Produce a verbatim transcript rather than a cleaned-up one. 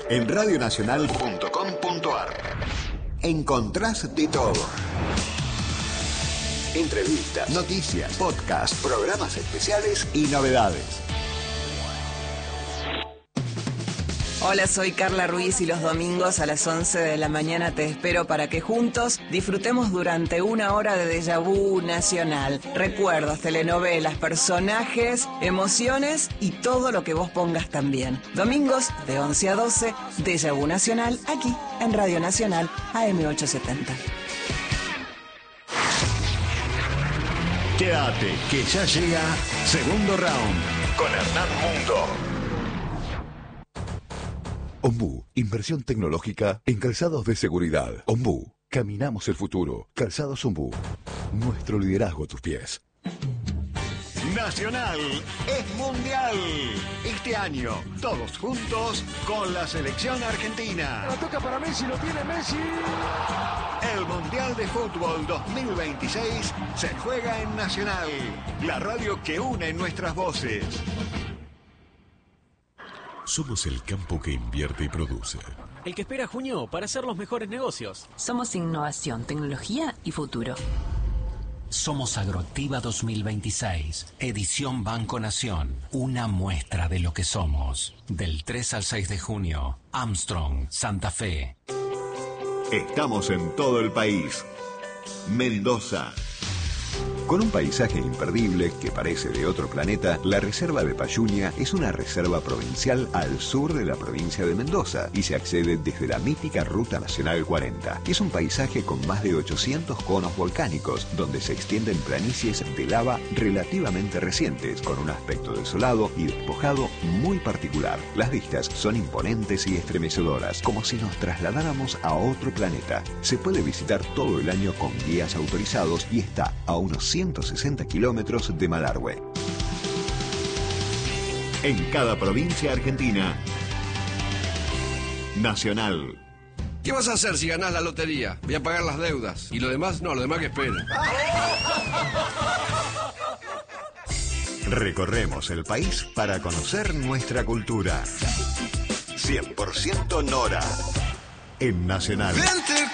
En radio nacional punto com punto ar encontrás de todo. Entrevistas, noticias, podcasts, programas especiales y novedades. Hola, soy Carla Ruiz y los domingos a las once de la mañana te espero para que juntos disfrutemos durante una hora de déjà vu nacional. Recuerdos, telenovelas, personajes, emociones y todo lo que vos pongas también. Domingos de once a doce, déjà vu nacional, aquí en Radio Nacional A M ochocientos setenta. Quédate, que ya llega Segundo Round con Hernán Mundo. Ombú, inversión tecnológica en calzados de seguridad. Ombú, caminamos el futuro. Calzados Ombú, nuestro liderazgo a tus pies. Nacional es mundial. Este año, todos juntos con la selección argentina. La toca para Messi, lo tiene Messi. El Mundial de Fútbol dos mil veintiséis se juega en Nacional, la radio que une nuestras voces. Somos el campo que invierte y produce. El que espera junio para hacer los mejores negocios. Somos innovación, tecnología y futuro. Somos Agroactiva dos mil veintiséis, edición Banco Nación, una muestra de lo que somos. Del tres al seis de junio, Armstrong, Santa Fe. Estamos en todo el país. Mendoza. Con un paisaje imperdible que parece de otro planeta, la Reserva de Payuña es una reserva provincial al sur de la provincia de Mendoza y se accede desde la mítica Ruta Nacional cuarenta. Es un paisaje con más de ochocientos conos volcánicos, donde se extienden planicies de lava relativamente recientes, con un aspecto desolado y despojado muy particular. Las vistas son imponentes y estremecedoras, como si nos trasladáramos a otro planeta. Se puede visitar todo el año con guías autorizados y está a unos ciento sesenta kilómetros de Malargüe. En cada provincia argentina. Nacional. ¿Qué vas a hacer si ganás la lotería? Voy a pagar las deudas. Y lo demás, no, lo demás que espere. Recorremos el país para conocer nuestra cultura. cien por ciento Nora. En Nacional. ¡Vente!